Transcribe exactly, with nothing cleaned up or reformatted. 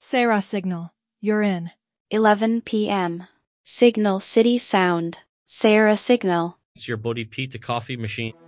Sarah Signal, you're in. eleven p m Signal City Sound. Sarah Signal. It's your buddy Pete the Coffee Machine.